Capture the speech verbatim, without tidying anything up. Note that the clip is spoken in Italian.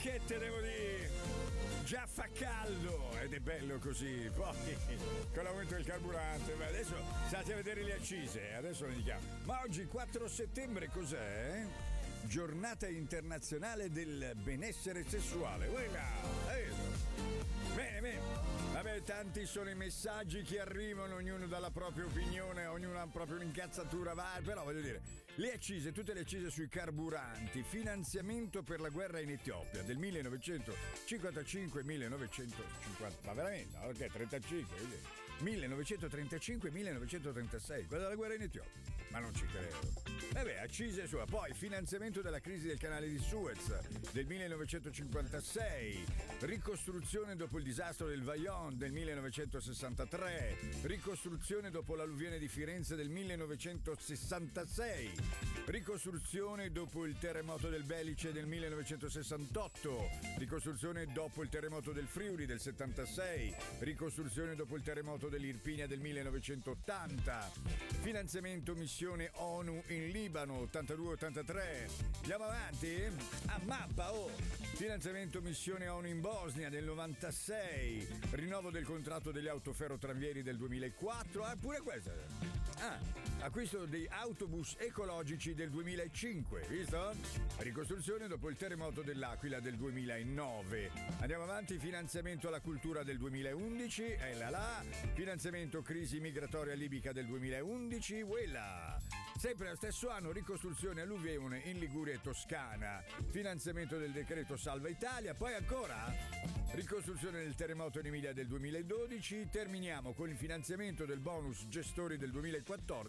che te devo dire? Già fa caldo ed è bello così. Poi con l'aumento del carburante, beh, adesso state a vedere le accise, adesso ne diciamo. Ma oggi quattro settembre cos'è? Giornata internazionale del benessere sessuale. Uela! Bene, bene. Vabbè, tanti sono i messaggi che arrivano, ognuno dà la propria opinione, ognuno ha proprio un'incazzatura, va, però voglio dire, le accise, tutte le accise sui carburanti, finanziamento per la guerra in Etiopia del millenovecentocinquantacinque millenovecentocinquanta, ma veramente? Ok, trentacinque, millenovecentotrentacinque millenovecentotrentasei, quella della guerra in Etiopia, ma non ci credo. Vabbè, accise sua, poi finanziamento della crisi del canale di Suez del millenovecentocinquantasei, ricostruzione dopo il disastro del Vajont del millenovecentosessantatré, ricostruzione dopo l'alluvione di Firenze del millenovecentosessantasei, ricostruzione dopo il terremoto del Belice del millenovecentosessantotto, ricostruzione dopo il terremoto del Friuli del settantasei, ricostruzione dopo il terremoto dell'Irpinia del millenovecentottanta, finanziamento missione ONU in Libano ottantadue ottantatré. Andiamo avanti? A mappa, oh! Finanziamento missione ONU in Bosnia del novantasei, rinnovo del contratto degli autoferrotranvieri del duemilaquattro, ah, pure questa. Ah, acquisto dei autobus ecologici del duemilacinque, visto? Ricostruzione dopo il terremoto dell'Aquila del duemilanove. Andiamo avanti, finanziamento alla cultura del duemilaundici, e là là, finanziamento crisi migratoria libica del duemilaundici, quella. Sempre lo stesso anno, ricostruzione alluvione in Liguria e Toscana, finanziamento del decreto Salva Italia, poi ancora ricostruzione del terremoto in Emilia del duemiladodici, terminiamo con il finanziamento del bonus gestori del duemilaquattordici